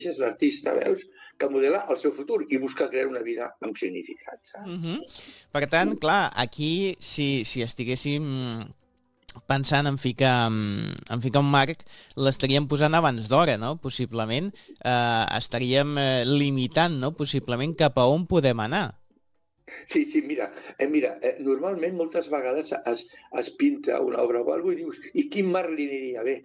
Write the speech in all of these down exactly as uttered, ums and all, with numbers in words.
és l'artista, veus, que modela el seu futur i busca crear una vida amb significat, saps? Uh-huh. Per tant, clar, aquí, si, si estiguéssim pensant en ficar, en ficar un marc, l'estaríem posant abans d'hora, no? Possiblement. Eh, estaríem eh, limitant, no? Possiblement cap a on podem anar. Sí, sí, mira, eh, mira eh, normalment moltes vegades es, es pinta una obra o alguna cosa i dius, i quin marc li aniria bé?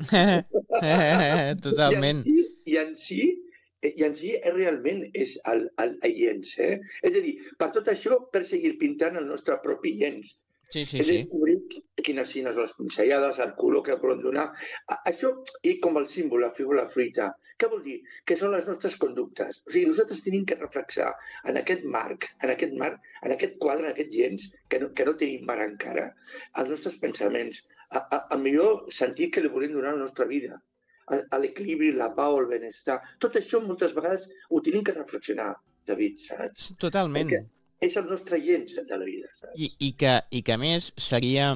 Totalment. I en si, i en si, i en si realment és el, el, el llenç, eh? És a dir, per tot això, per seguir pintant el nostre propi llenç. Sí, sí, és sí. descobrir quines sines les pinzellades, el color que volem donar. Això, i com el símbol, la figura, la fruita, què vol dir? Que són les nostres conductes. O sigui, nosaltres tenim que reflexar en aquest marc, en aquest marc, en aquest quadre, en aquest llenç, que no, que no tenim mar encara, els nostres pensaments, a, a, a millor sentit que li volem donar a la nostra vida, a l'equilibri, la pau, el benestar. Tot això moltes vegades ho tenim que reflexionar, David, saps? Totalment. Perquè és el nostre llenç de la vida, saps? I, i, que, i que a més seria...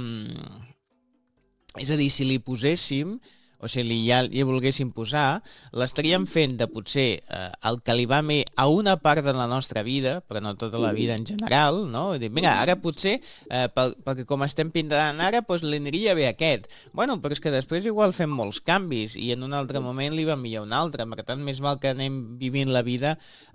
És a dir, si li poséssim, o si li, ja li volguéssim posar, l'estaríem fent de potser eh, el que li va bé a una part de la nostra vida, però no tota la vida en general, no? Dir, mira, ara potser, eh, pel, perquè com estem pintant ara, doncs li aniria bé aquest. Bueno, però és que després igual fem molts canvis i en un altre moment li va millor un altre. Per tant, més val que anem vivint la vida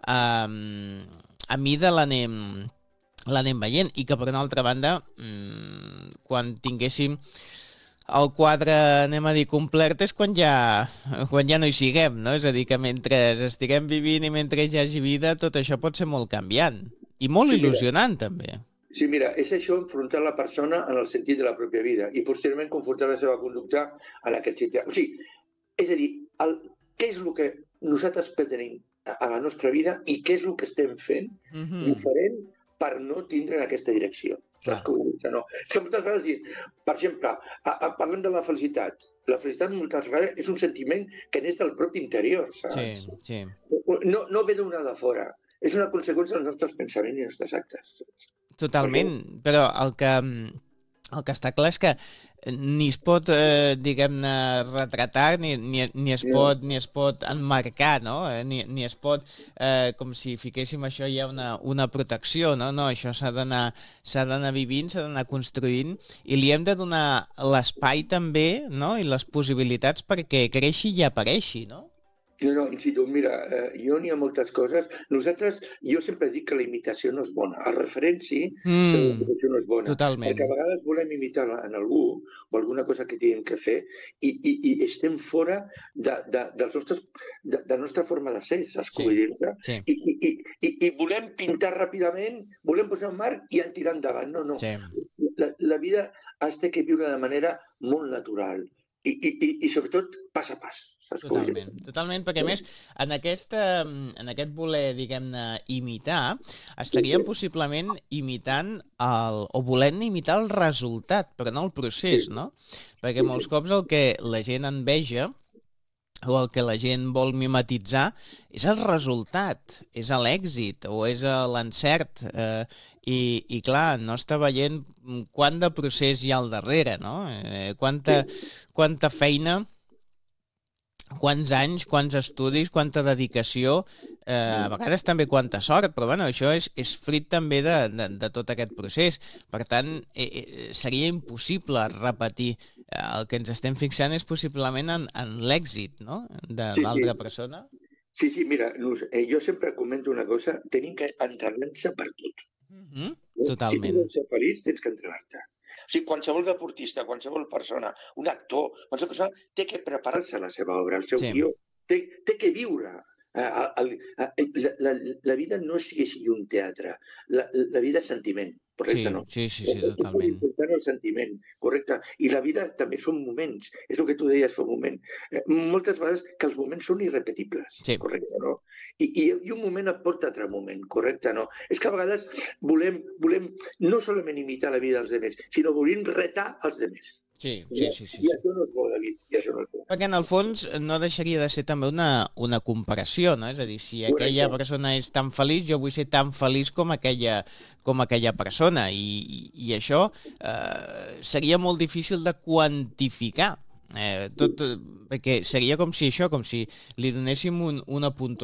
eh, a mida l'anem l'anem veient, i que per una altra banda, mmm, quan tinguéssim el quadre, anem a dir, complet, és quan ja, quan ja no hi siguem, no? És a dir, que mentre estiguem vivint i mentre hi hagi vida, tot això pot ser molt canviant i molt sí, il·lusionant, mira. També. Sí, mira, és això enfrontar la persona en el sentit de la pròpia vida i posteriorment confrontar la seva conducta en aquest sentit. O sigui, és a dir, el, què és el que nosaltres pretenim a la nostra vida i què és el que estem fent mm-hmm. diferent per no tindre en aquesta direcció. Saps com ho dic? No? És que moltes vegades dic, per exemple, a, a, parlem de la felicitat. La felicitat moltes vegades és un sentiment que neix del propi interior, saps? Sí, sí. No, no ve d'una de fora. És una conseqüència dels nostres pensaments i els nostres actes. Saps? Totalment, Perquè... però el que, el que està clar és que ni es pot, eh, diguem-ne, retratar, ni, ni, ni, es no. pot, ni es pot emmarcar, no? Ni, ni es pot, eh, com si fiquéssim això ja una, una protecció, no? No, això s'ha d'anar s'ha d'anar vivint, s'ha d'anar construint, i li hem de donar l'espai també, no? I les possibilitats perquè creixi i apareixi, no? No, no, in situ, mira, eh, jo n'hi ha moltes coses. Nosaltres, jo sempre dic que la imitació no és bona. El referent sí, mm, però la imitació no és bona. Totalment. Perquè a vegades volem imitar en algú o alguna cosa que tenim que fer i, i, i estem fora de, de, dels nostres, de, de la nostra forma de ser, saps com vull dir-te? Sí. I, i, i, I volem pintar ràpidament, volem posar un marc i en tirar endavant. No, no. Sí. La, la vida has de viure de manera molt natural. I, i, i sobretot pas a pas. Saps totalment, totalment, perquè a més en, aquesta, en aquest voler, diguem-ne, imitar, estaríem possiblement imitant el, o volent imitar el resultat, però no el procés, no? Perquè molts cops el que la gent enveja o el que la gent vol mimetitzar és el resultat, és l'èxit o és l'encert, eh, i, i clar, no està veient quant de procés hi ha al darrere, no? Eh, quanta, quanta feina, quants anys, quants estudis, quanta dedicació, eh, a vegades també quanta sort, però bueno, això és, és fruit també de, de, de tot aquest procés. Per tant, eh, seria impossible repetir. El que ens estem fixant és possiblement en, en l'èxit, no?, de sí, l'altra sí. persona. Sí, sí, mira, eh, jo sempre comento una cosa, tenim que entrenar-se per tot. Mm-hmm. Totalment. Si tu vols ser feliç, tens que entrenar-te. O sigui, qualsevol deportista, qualsevol persona, un actor, qualsevol persona té que preparar-se la seva obra, el seu sí. guió, té, té que viure. Uh, el, el, la, la, la vida no és que sigui un teatre, la, la vida és sentiment, correcte, sí, no? Sí, sí, sí, totalment. És important el sentiment, correcte. I la vida també són moments, és el que tu deies fa un moment. Eh, moltes vegades que els moments són irrepetibles, sí. correcte, no? I, i, I un moment et porta a altre moment, correcte, no? És que a vegades volem, volem no solament imitar la vida dels altres, sinó volem retar els altres. Sí, sí, sí, sí. I això no és bo, David, i això no és bo. Perquè en el fons no deixaria de ser també una, una comparació, no? És a dir, si aquella persona és tan feliç, jo vull ser tan feliç com aquella, com aquella persona. I, i, i això eh, seria molt difícil de quantificar. Eh, tot, perquè seria com si això, com si li donéssim un, una puntuació